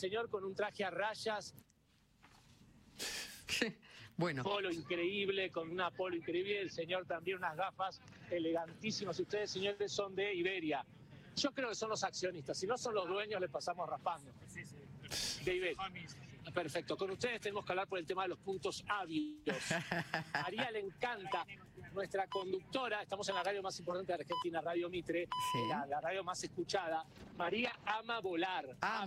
señor con un traje a rayas. Bueno. Polo increíble, con una polo increíble. El señor también unas gafas elegantísimas. Y ustedes, señores, son de Iberia. Yo creo que son los accionistas. Si no son los dueños, les pasamos raspando. Sí, sí. De Iberia. Perfecto. Con ustedes tenemos que hablar por el tema de los puntos ávidos. María le encanta, nuestra conductora. Estamos en la radio más importante de Argentina, Radio Mitre, sí. la radio más escuchada. María ama volar.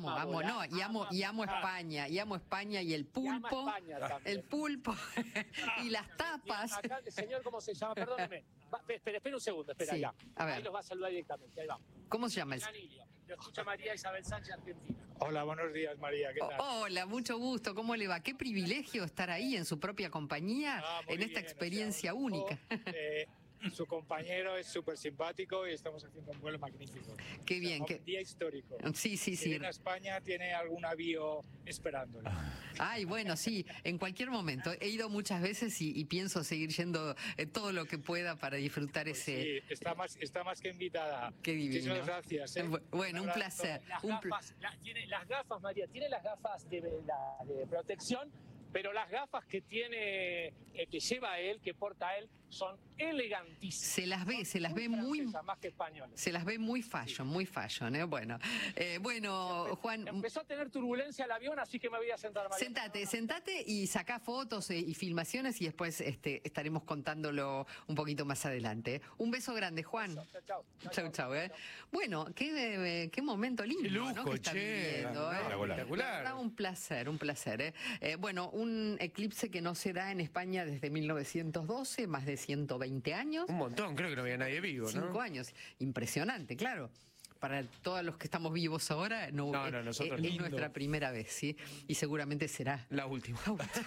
Y amo España. Y amo España y el pulpo. El pulpo. Y las tapas. Acá, señor, ¿cómo se llama? Perdóneme. Espera un segundo, espera sí. allá. Ahí los va a saludar directamente. Ahí va. ¿Cómo se llama? Lo escucha María Isabel Sánchez, Argentina. Hola, buenos días, María. ¿Qué tal? Hola, mucho gusto. ¿Cómo le va? Qué privilegio estar ahí en su propia compañía, en esta experiencia única. Su compañero es súper simpático y estamos haciendo un vuelo magnífico. Qué bien. Un día histórico. Sí. Si viene a España, tiene algún avión esperándolo. Ay, bueno, sí, en cualquier momento. He ido muchas veces y pienso seguir yendo todo lo que pueda para disfrutar ese... Sí, está más que invitada. Qué divino. Muchas gracias. Bueno, un placer. Las gafas, María, tiene las gafas de protección, pero las gafas que tiene, que lleva él, que porta él, son elegantísimas. Se las ve muy más que españoles. Se las ve muy fashion, Bueno, Juan. Empezó a tener turbulencia el avión, así que me voy a sentar, María. Sentate y sacá fotos y filmaciones y después estaremos contándolo un poquito más adelante. Un beso grande, Juan. Chau. Bueno, qué momento lindo, lujo, ¿no? Que está viviendo. Espectacular. Un placer. Bueno, un eclipse que no se da en España desde 1912, más de 120 años. Un montón, creo que no había nadie vivo, ¿no? 5 años. Impresionante, claro. Para todos los que estamos vivos ahora, nosotros es nuestra primera vez, ¿sí? Y seguramente será la última.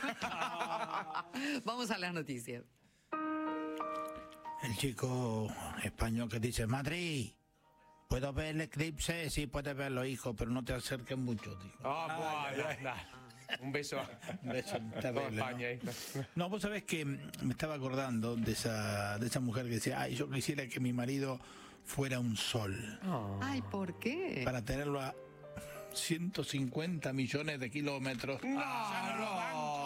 Vamos a las noticias. El chico español que dice: Madrid, ¿puedo ver el eclipse? Sí, puedes verlo, hijo, pero no te acerques mucho, tío. Un beso. Un beso terrible, España, ¿no? Vos sabés que me estaba acordando de esa mujer que decía: ay, yo quisiera que mi marido fuera un sol. Ay, ¿por qué? Para tenerlo a 150 millones de kilómetros. No.